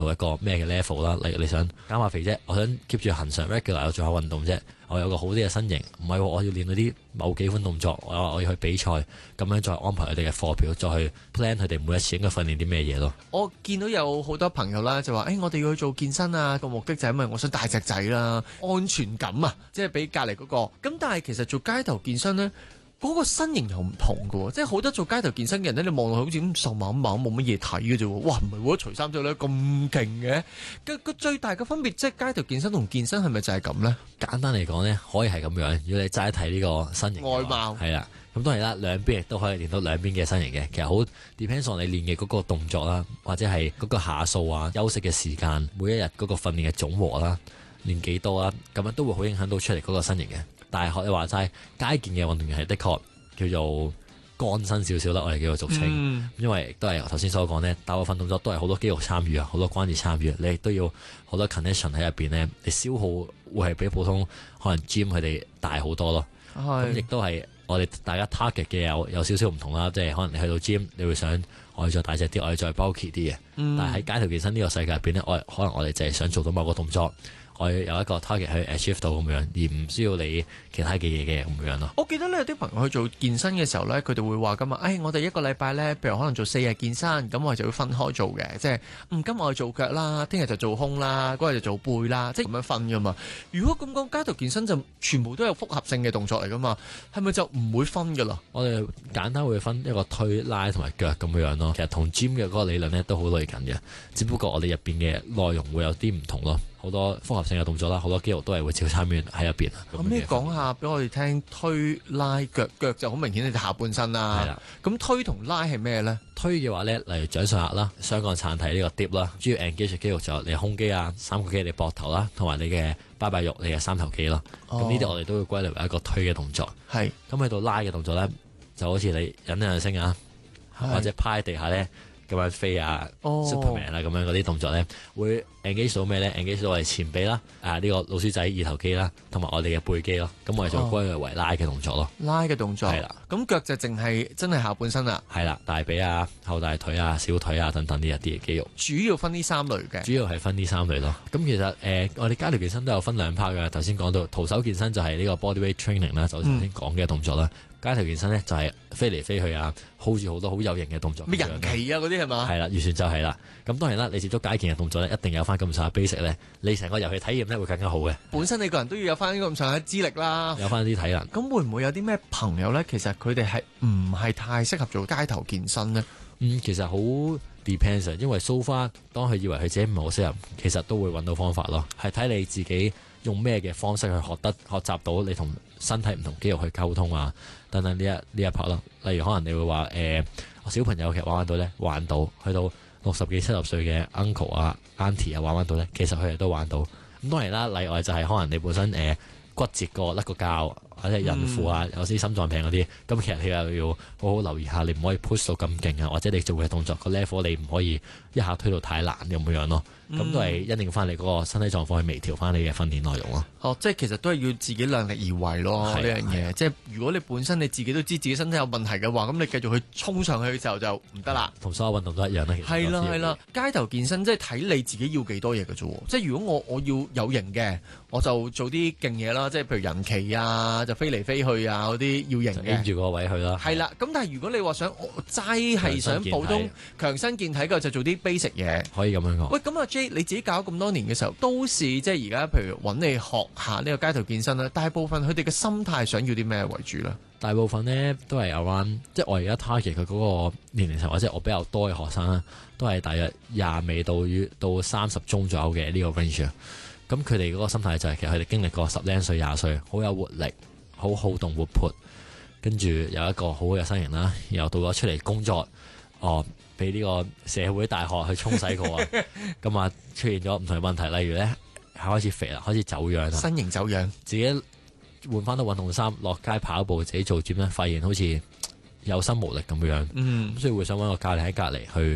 到一個咩嘅 level 啦。例如你想減下肥啫，我想 keep 住恒常 regular 有做下運動啫，我有個好啲嘅身形，唔係我要練嗰啲某幾款動作，我要去比賽，咁樣再安排佢哋嘅課表，再去 plan 佢哋每一次應該訓練啲咩嘢咯。 我見到有好多朋友啦，就話我哋要去做健身啊，個目的就係因為我想大隻仔啦，安全感啊，即係比隔離嗰個。咁但係其實做街頭健身呢，嗰個身形又唔同嘅喎，即係好多做街頭健身嘅人咧，你望落去好似咁瘦蜢蜢冇乜嘢睇嘅啫喎，哇唔係喎，除衫之後咧咁勁嘅，個最大嘅分別即係街頭健身同健身係咪就係咁呢？ 簡單嚟講呢，可以係咁樣。如果你齋睇呢個身形外貌係啦，咁當然啦，兩邊亦都可以練到兩邊嘅身形嘅。其實好 depends on 你練嘅嗰個動作啦，或者係嗰個下數啊、休息嘅時間、每一日嗰個訓練嘅總和啦、練幾多啦，咁樣都會好影響到出嚟嗰個身形嘅。但係學你話齋，街健嘅運動員係的確叫做乾身少少啦，我哋叫做俗稱，因為都係頭先所講呢，大部分動作都係好多肌肉參與啊，好多關節參與，你亦都要好多 condition 喺入邊呢，你消耗會係比普通可能 gym 佢哋大好多咯。咁亦都係我哋大家 target 嘅有少少唔同啦，即係可能你去到 gym 你會想我哋再大隻啲，我哋再 bulky 啲嘅，但係喺街頭健身呢個世界入邊呢，可能我哋就係想做到某個動作。我有一個 target 去 achieve 到咁樣，而唔需要你其他嘅嘢嘅咁樣咯。 我記得咧有啲朋友去做健身嘅時候咧，佢哋會話㗎嘛，我哋一個禮拜咧，譬如可能做4日健身，咁我哋就會分開做嘅，即係今日我哋做腳啦，聽日就做胸啦，嗰日就做背啦，即係咁樣分㗎嘛。如果咁講，街頭健身就全部都有複合性嘅動作嚟㗎嘛，係咪就唔會分㗎啦？ 我哋簡單會分一個推拉同埋腳咁樣咯。其實同 gym 嘅嗰個理論咧都好類近嘅，只不過我哋入邊嘅內容會有啲唔同咯。好多複合性嘅動作啦，好多肌肉都係會照參與喺入邊。 咁你講下俾我哋聽，推拉腳就好明顯你哋下半身啦。係啦，咁推同拉係咩咧？ 推嘅話咧，例如掌上壓啦、雙槓撐體呢個 dip 啦，主要 engage 肌肉就係你胸肌啊、三角肌、你膊頭啦，同埋你嘅拜拜肉、你嘅三頭肌咯。咁呢啲我哋都會歸類為一個推嘅動作。係。咁去到拉嘅動作咧，就好似你引兩聲啊，或者趴喺地下咧。咁樣飛啊、Superman 啦咁樣嗰啲動作咧，會 engage 到咩咧 ？engage 到我哋前臂啦，呢個老鼠仔二頭肌啦，同埋我哋嘅背肌咯。咁我哋就歸類為拉嘅動作咯。 拉嘅動作係啦。咁腳就淨係真係下半身啦。係啦， 大髀啊、後大腿啊、小腿啊等等呢一啲嘅肌肉。 主要分呢3類嘅。主要係分呢3類咯。咁其實我哋街頭健身都有分2 part 嘅。頭先講到徒手健身就係呢個 bodyweight training 啦，就頭先講嘅動作啦。街頭健身咧就係飛嚟飛去啊 ，hold 住好多好有型嘅動作。 咩人旗啊嗰啲係嘛？ 係啦，完全就係啦。咁當然啦，你接觸街健嘅動作咧，一定有翻咁上下 basic 咧，你成個遊戲體驗咧會更加好嘅。 本身你個人都要有翻呢個咁上下資歷啦， 有翻啲體能。 咁會唔會有啲咩朋友咧？其實佢哋係唔係太適合做街頭健身呢？ 其實好 depends， 因為 so far 當佢以為佢自己唔係好適合，其實都會揾到方法咯。係睇你自己用咩嘅方式去學習到你同身體唔同肌肉去溝通啊，等等呢一 part 咯。例如可能你會話小朋友其實玩到咧，玩到去到60幾70歲嘅 uncle 啊 auntie 啊玩到咧，其實佢哋都玩到。咁當然啦，例外就係可能你本身骨折過甩個膠，或者孕婦啊有啲心臟病嗰啲，咁其實你又要好好留意下，你唔可以 push 到咁勁啊，或者你做嘅動作個 level 你唔可以一下推到太難咁樣咯。咁都係因應翻你嗰個身體狀況去微調翻你嘅訓練內容咯。 即係其實都係要自己量力而為咯呢樣嘢。即係如果你本身你自己都知自己身體有問題嘅話，咁你繼續去衝上去嘅時候就唔得啦。 同所有運動都一樣啦。 係啦係啦，街頭健身即係睇你自己要幾多嘢嘅啫。即係如果我要有型嘅，我就做啲勁嘢啦。即係譬如人旗啊，就飛嚟飛去啊嗰啲要型嘅。 跟住個位去啦。 係啦，咁但係如果你話想齋係想普通強身健體嘅，就做啲 basic 嘢。 可以咁樣講。 喂，咁阿 J 你自己搞咁多年嘅時候，都是即係而家譬如揾你學下呢個街頭健身啦。大部分佢哋嘅心態想要啲咩為主咧？ 大部分呢都係 around，即係我而家 target 佢嗰個年齡層，或者我比較多嘅學生啦，都係大約20尾到30中左右嘅呢個 range。咁佢哋嗰個心態就係其實佢哋經歷過10零歲、20歲，好有活力，好好動活潑，跟住有一個好好嘅身形啦，然後到咗出嚟工作，俾呢個社會大學去沖洗過啊，咁啊出現咗唔同嘅問題，例如咧開始肥啦，開始走樣啦， 身形走樣， 自己換翻到運動衫落街跑步，自己做 gym 咧，發現好似有心無力咁樣，所以會想揾個教練喺隔離去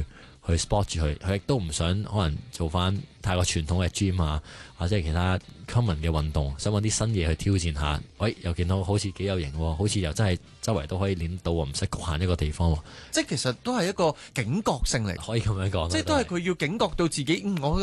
去 spot 住佢，佢亦都唔想可能做翻太過傳統嘅 gym 啊，或者係其他 common 嘅運動，想揾啲新嘢去挑戰下。喂，又見到好似幾有型喎，好似又真係周圍都可以練到喎，唔使局限一個地方喎。 即係其實都係一個警覺性嚟， 可以咁樣講， 即係都係佢要警覺到自己，我